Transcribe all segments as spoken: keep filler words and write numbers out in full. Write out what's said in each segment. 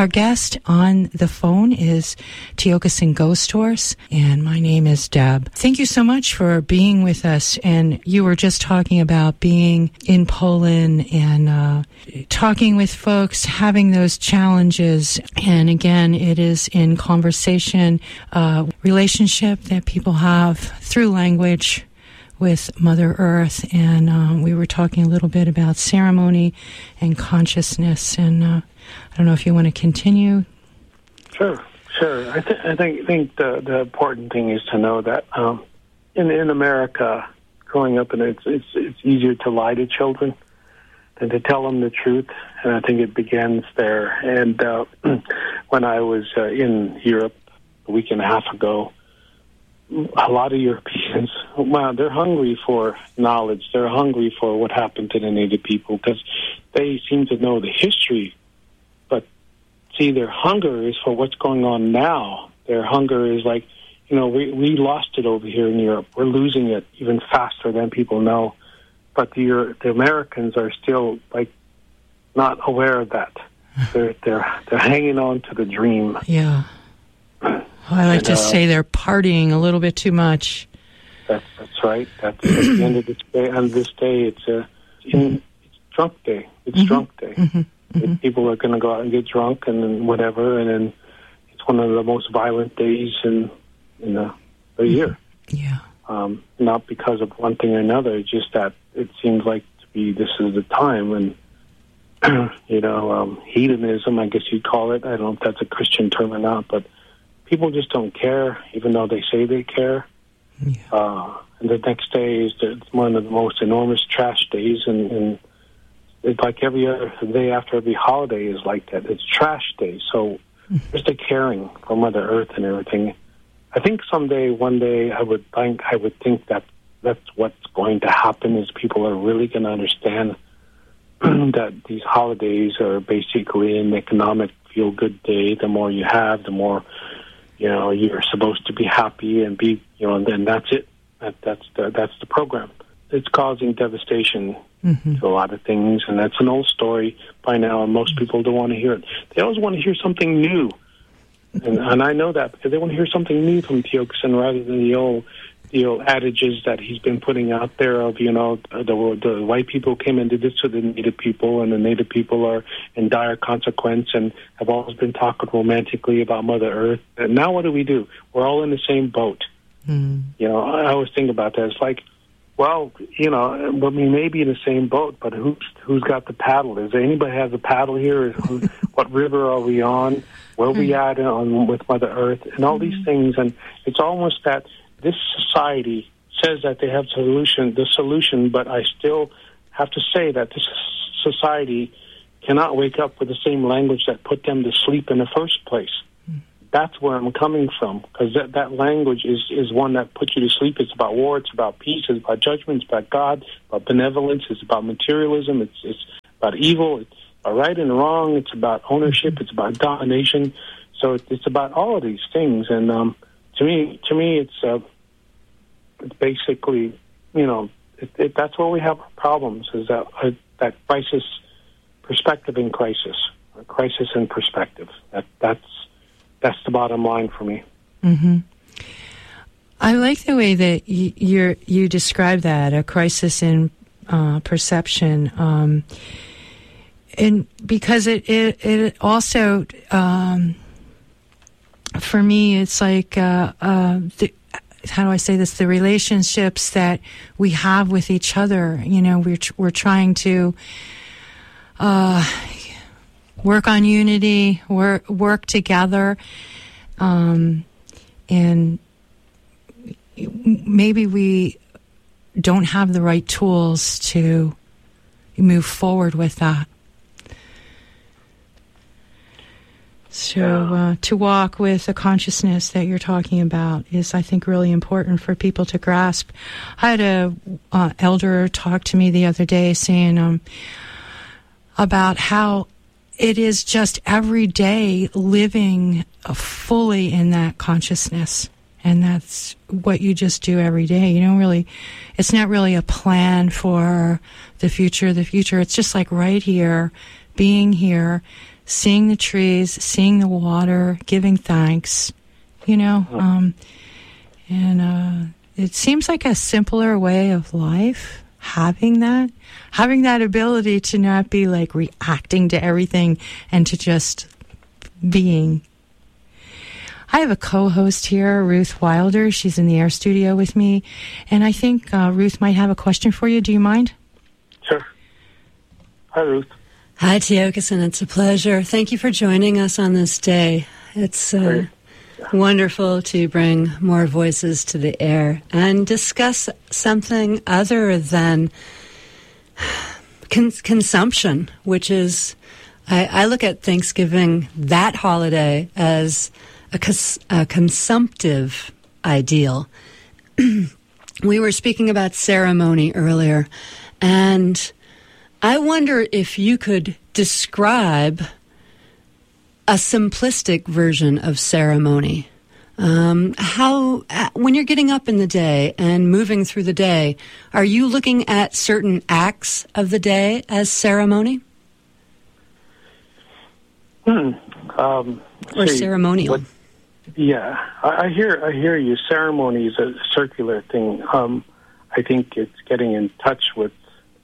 Our guest on the phone is Tiokasin Ghost Horse, and my name is Deb. Thank you so much for being with us. And you were just talking about being in Poland and uh, talking with folks, having those challenges. And again, it is in conversation, uh, relationship that people have through language with Mother Earth. And um, we were talking a little bit about ceremony and consciousness. And uh, I don't know if you want to continue. Sure, sure. I, th- I think think the, the important thing is to know that um, in in America, growing up, and it's it's it's easier to lie to children than to tell them the truth, and I think it begins there. And uh, when I was uh, in Europe a week and a half ago, a lot of Europeans, wow, they're hungry for knowledge. They're hungry for what happened to the Native people because they seem to know the history. But see, their hunger is for what's going on now. Their hunger is like, you know, we, we lost it over here in Europe. We're losing it even faster than people know. But the, Euro- the Americans are still, like, not aware of that. They're, they're, they're hanging on to the dream. Yeah. Well, I like and, to uh, say they're partying a little bit too much. That's, that's right. That's at the end of this day. On this day, it's a in, it's drunk day. It's mm-hmm. drunk day. Mm-hmm. Mm-hmm. People are going to go out and get drunk and then whatever, and then it's one of the most violent days in in the, the year. Yeah. Um, not because of one thing or another. It's just that it seems like to be this is the time when you know um, hedonism, I guess you'd call it. I don't know if that's a Christian term or not, but people just don't care, even though they say they care. Yeah. Uh, and the next day is the, one of the most enormous trash days, and, and it's like every other day after every holiday is like that. It's trash day. So just the caring for Mother Earth and everything. I think someday, one day, I would think I would think that that's what's going to happen is people are really going to understand that these holidays are basically an economic feel-good day. The more you have, the more you know you're supposed to be happy and be, you know, and then that's it. That, that's the that's the program. It's causing devastation mm-hmm. to a lot of things, and that's an old story by now, and most people don't want to hear it. They always want to hear something new, and, and I know that because they want to hear something new from Tiokasin rather than the old, the old adages that he's been putting out there of, you know, the, the white people came and did this to the Native people, and the Native people are in dire consequence and have always been talking romantically about Mother Earth. And now what do we do? We're all in the same boat. Mm. You know, I always think about that. It's like, well, you know, we may be in the same boat, but who's who's got the paddle? Is there anybody has a paddle here? Who, what river are we on? Where are we at on with Mother Earth? And all these things. And it's almost that this society says that they have solution, the solution, but I still have to say that this society cannot wake up with the same language that put them to sleep in the first place. That's where I'm coming from, because that, that language is, is one that puts you to sleep. It's about war, it's about peace, it's about judgment, it's about God, it's about benevolence, it's about materialism, it's, it's about evil, it's about right and wrong, it's about ownership, it's about domination. So it, it's about all of these things. And um, to me, to me, it's, uh, it's basically, you know, it, it, that's where we have our problems, is that, uh, that crisis, perspective in crisis, or crisis in perspective. That That's That's the bottom line for me. Mm-hmm. I like the way that you you're, you describe that, a crisis in uh, perception, um, and because it it, it also, um, for me, it's like uh, uh, the, how do I say this? The relationships that we have with each other. You know, we're we're trying to. Uh, Work on unity, work work together, um, and maybe we don't have the right tools to move forward with that. So uh, to walk with the consciousness that you're talking about is, I think, really important for people to grasp. I had a uh, elder talk to me the other day saying um, about how it is just every day living fully in that consciousness. And that's what you just do every day. You don't really, it's not really a plan for the future, the future. It's just like right here, being here, seeing the trees, seeing the water, giving thanks, you know. Um, and uh, it seems like a simpler way of life, having that, having that ability to not be like reacting to everything and to just being. I have a co-host here, Ruth Wilder. She's in the Air Studio with me. And I think uh, Ruth might have a question for you. Do you mind? Sure. Hi, Ruth. Hi, Tiokasin. It's a pleasure. Thank you for joining us on this day. It's uh, wonderful to bring more voices to the air and discuss something other than con- consumption, which is, I, I look at Thanksgiving, that holiday, as a, cons- a consumptive ideal. We were speaking about ceremony earlier, and I wonder if you could describe a simplistic version of ceremony. Um, how, when you're getting up in the day and moving through the day, are you looking at certain acts of the day as ceremony? Hmm. Um, or see, ceremonial? What, yeah, I, I hear. I hear you. Ceremony is a circular thing. Um, I think it's getting in touch with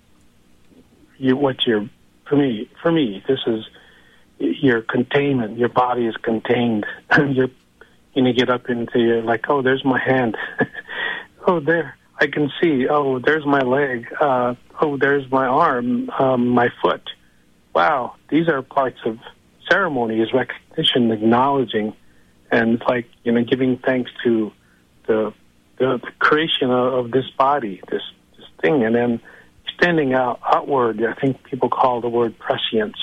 you. What you're, for me, for me, this is your containment. Your body is contained. You're, you know, get up into your like, oh, there's my hand. Oh, there, I can see. Oh, there's my leg. Uh, oh, there's my arm, um, my foot. Wow, these are parts of ceremony. Is recognition, acknowledging, and it's like, you know, giving thanks to the the, the creation of, of this body, this this thing, and then extending out outward. I think people call the word prescience,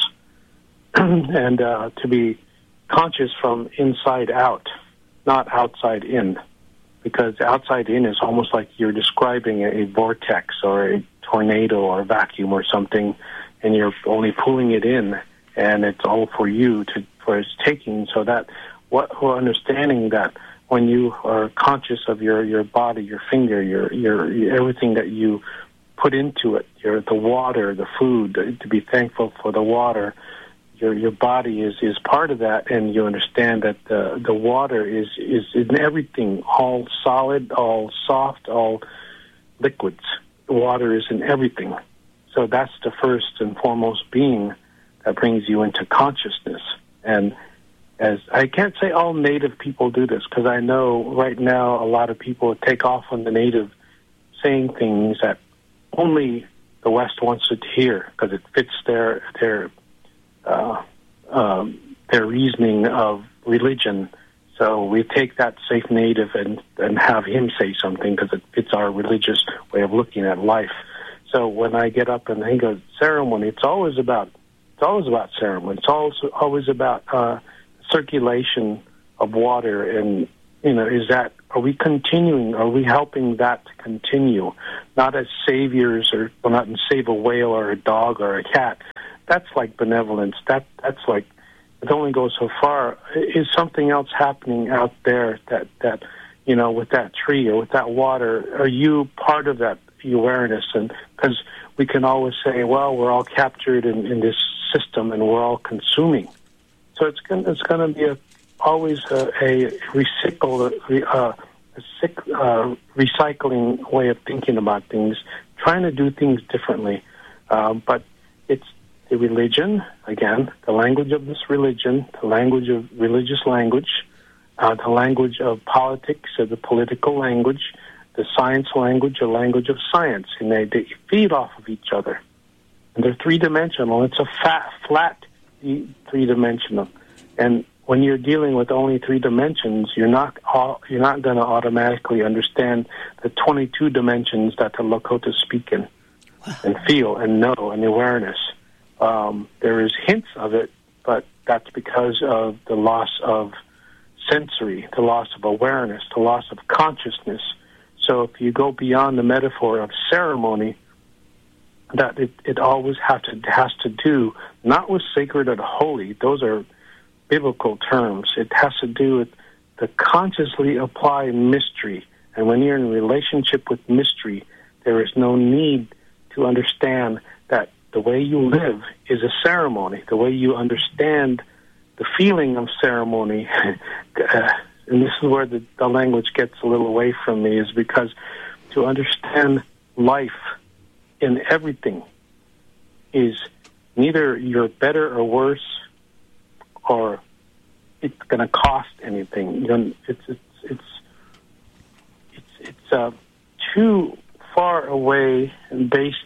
and uh, to be conscious from inside out, not outside in, because outside in is almost like you're describing a, a vortex or a tornado or a vacuum or something, and you're only pulling it in, and it's all for you to for its taking. So that what we're understanding that when you are conscious of your, your body, your finger, your, your your everything that you put into it, your the water, the food, to be thankful for the water. Your your body is, is part of that, and you understand that the the water is, is in everything, all solid, all soft, all liquids. The water is in everything. So that's the first and foremost being that brings you into consciousness. And as I can't say all Native people do this, because I know right now a lot of people take off on the Native saying things that only the West wants to hear because it fits their their uh, um, their reasoning of religion. So we take that safe Native and, and have him say something because it fits our religious way of looking at life. So when I get up and think of ceremony, it's always about it's always about ceremony. It's also always about uh, circulation of water, and you know, is that are we continuing? Are we helping that to continue? Not as saviors, or well, not in save a whale or a dog or a cat. That's like benevolence. That that's like it only goes so far. Is something else happening out there that that you know, with that tree or with that water? Are you part of that awareness? And because we can always say, well, we're all captured in, in this system and we're all consuming. So it's going it's going to be a, always a, a recycle, uh, a sick, uh, recycling way of thinking about things, trying to do things differently. Uh, but it's the religion, again, the language of this religion, the language of religious language, uh, the language of politics, or the political language, the science language, a language of science, and they, they feed off of each other. And they're three-dimensional. It's a fat, flat three-dimensional. And when you're dealing with only three dimensions, you're not you're not going to automatically understand the twenty-two dimensions that the Lakota speak in, wow, and feel and know and awareness. Um, there is hints of it, but that's because of the loss of sensory, the loss of awareness, the loss of consciousness. So if you go beyond the metaphor of ceremony, that it, it always have to, has to do, not with sacred or holy, those are biblical terms. It has to do with the consciously applied mystery. And when you're in a relationship with mystery, there is no need to understand that the way you live is a ceremony. The way you understand the feeling of ceremony, uh, and this is where the, the language gets a little away from me, is because to understand life in everything is neither you're better or worse, or it's going to cost anything. You know, it's it's it's it's it's uh, too far away and based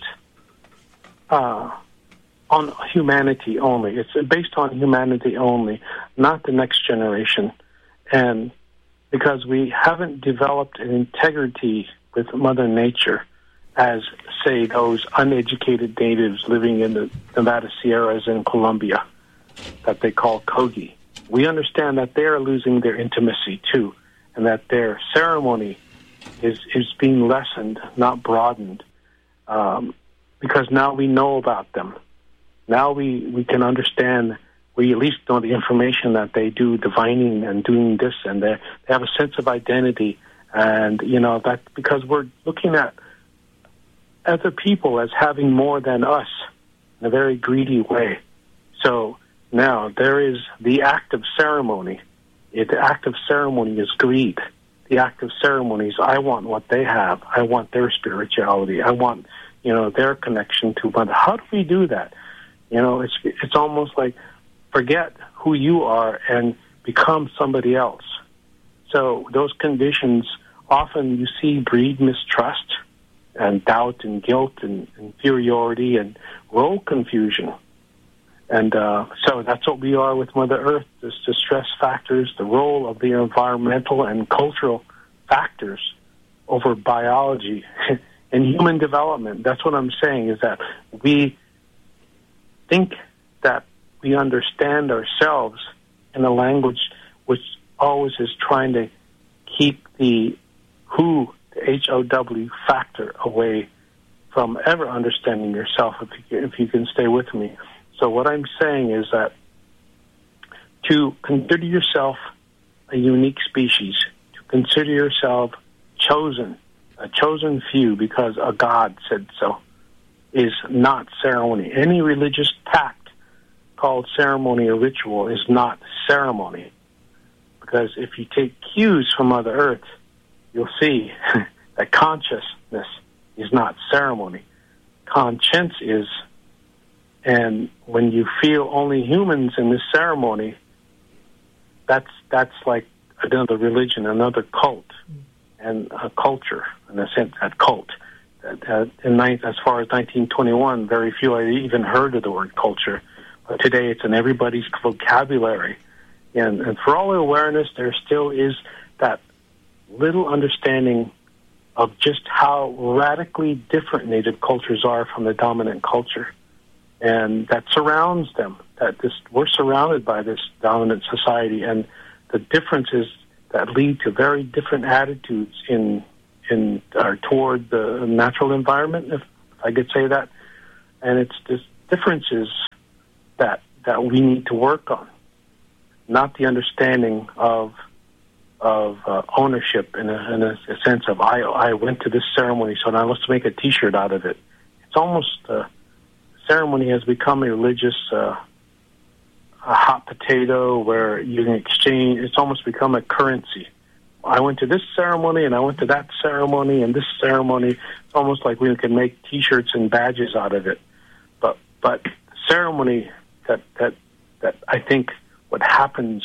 uh, on humanity only. It's based on humanity only, not the next generation. And because we haven't developed an integrity with Mother Nature, as, say, those uneducated natives living in the Nevada Sierras in Colombia that they call Kogi. We understand that they are losing their intimacy, too, and that their ceremony is, is being lessened, not broadened, um, because now we know about them. Now we, we can understand, we at least know the information that they do divining and doing this, and they have a sense of identity. And, you know, that because we're looking at other people as having more than us in a very greedy way. So now there is the act of ceremony. It, the act of ceremony is greed. The act of ceremony is I want what they have. I want their spirituality. I want, you know, their connection to Mother. How do we do that? You know, it's it's almost like forget who you are and become somebody else. So those conditions often you see breed mistrust and doubt and guilt and inferiority and role confusion. And uh, so that's what we are with Mother Earth, the stress factors, the role of the environmental and cultural factors over biology and human development. That's what I'm saying, is that we think that we understand ourselves in a language which always is trying to keep the who, the H O W factor away from ever understanding yourself, if you, if you can stay with me. So what I'm saying is that to consider yourself a unique species, to consider yourself chosen, a chosen few because a God said so, is not ceremony. Any religious pact called ceremony or ritual is not ceremony. Because if you take cues from Mother Earth, you'll see that consciousness is not ceremony. Conscience is. And when you feel only humans in this ceremony, that's that's like another religion, another cult, and a culture, in a sense, that cult. Uh, in ninth, as far as nineteen twenty-one, very few had even heard of the word culture. But today it's in everybody's vocabulary. And, and for all the awareness, there still is that little understanding of just how radically different Native cultures are from the dominant culture. And that surrounds them. That this, we're surrounded by this dominant society, and the differences that lead to very different attitudes in in uh, toward the natural environment, if I could say that. And it's this differences that that we need to work on, not the understanding of of uh, ownership in a, in a, a sense of I I went to this ceremony, so now let's make a T-shirt out of it. It's almost uh, ceremony has become a religious uh, a hot potato where you can exchange. It's almost become a currency. I went to this ceremony and I went to that ceremony and this ceremony. It's almost like we can make T-shirts and badges out of it. But but ceremony that that that I think what happens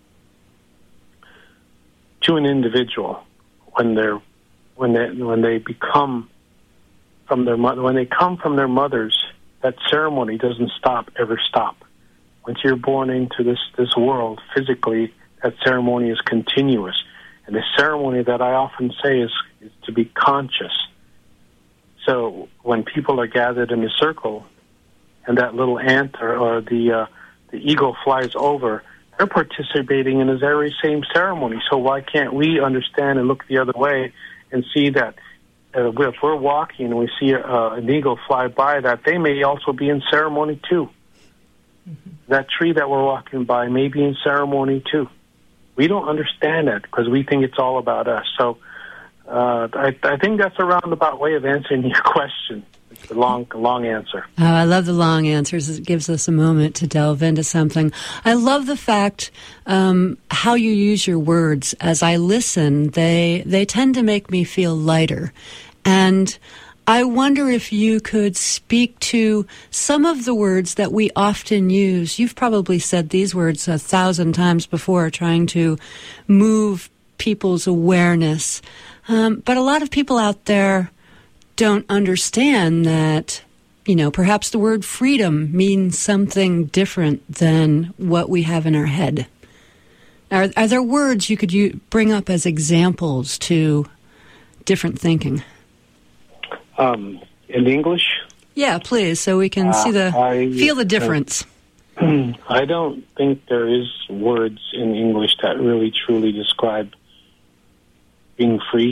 to an individual when they're when they when they become from their mother when they come from their mothers, that ceremony doesn't stop ever stop. Once you're born into this this world physically, that ceremony is continuous. And the ceremony that I often say is, is to be conscious. So when people are gathered in a circle and that little ant or, or the uh, the eagle flies over, they're participating in the very same ceremony. So why can't we understand and look the other way and see that uh, if we're walking and we see uh, an eagle fly by, that they may also be in ceremony too. Mm-hmm. That tree that we're walking by may be in ceremony too. We don't understand that because we think it's all about us. So uh, I, I think that's a roundabout way of answering your question. a long, long answer. Oh, I love the long answers. It gives us a moment to delve into something. I love the fact um, how you use your words. As I listen, they they tend to make me feel lighter. And I wonder if you could speak to some of the words that we often use. You've probably said these words a thousand times before, trying to move people's awareness. Um, but a lot of people out there don't understand that, you know, perhaps the word freedom means something different than what we have in our head. Are, are there words you could u- bring up as examples to different thinking? Um, in English? Yeah, please, so we can uh, see the I, feel the difference. Uh, I don't think there is words in English that really truly describe being free.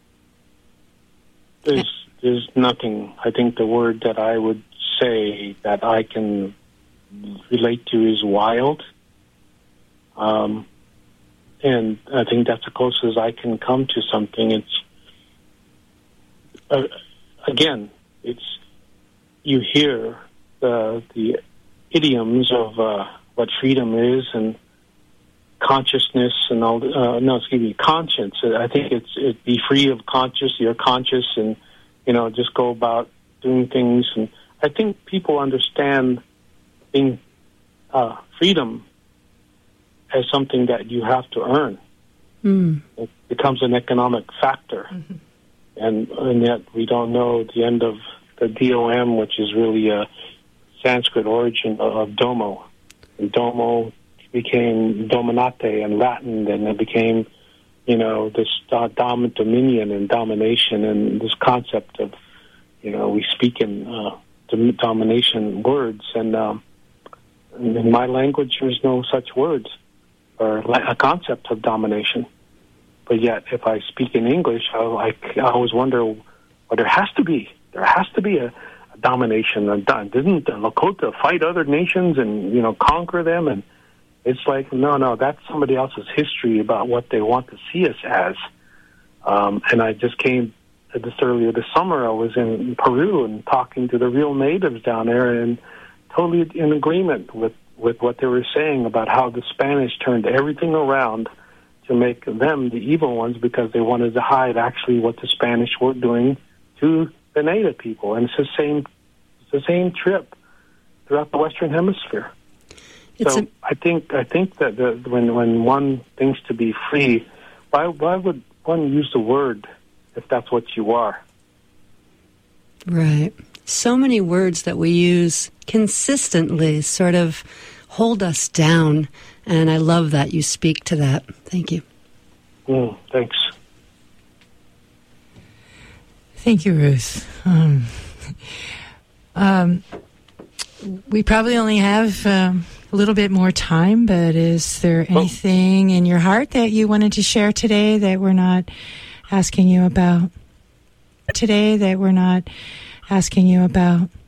There's there's nothing. I think the word that I would say that I can relate to is wild. Um, and I think that's the closest I can come to something. It's uh, Again, it's you hear the the idioms of uh, what freedom is and consciousness and all. Uh, no, excuse me, conscience. I think it's it be free of conscious. You're conscious, and you know, just go about doing things. And I think people understand being uh, freedom as something that you have to earn. Mm. It becomes an economic factor. Mm-hmm. And, and yet we don't know the end of the D O M, which is really a Sanskrit origin of, of domo. And domo became dominate in Latin, and it became, you know, this uh, dom- dominion and domination, and this concept of, you know, we speak in uh, dom- domination words. And um, in my language, there's no such words or a concept of domination. But yet, if I speak in English, I, I, I always wonder, well, there has to be. There has to be a, a domination. Didn't the Lakota fight other nations and, you know, conquer them? And it's like, no, no, that's somebody else's history about what they want to see us as. Um, and I just came this earlier this summer. I was in Peru and talking to the real natives down there, and totally in agreement with, with what they were saying about how the Spanish turned everything around to make them the evil ones because they wanted to hide actually what the Spanish were doing to the native people. And it's the same, it's the same trip throughout the Western Hemisphere. It's so a- I think I think that the, when when one thinks to be free, why why would one use the word if that's what you are? Right. So many words that we use consistently sort of hold us down. And I love that you speak to that. Thank you. Mm, thanks. Thank you, Ruth. Um, um, we probably only have um, a little bit more time, but is there anything oh. in your heart that you wanted to share today that we're not asking you about? Today that we're not asking you about?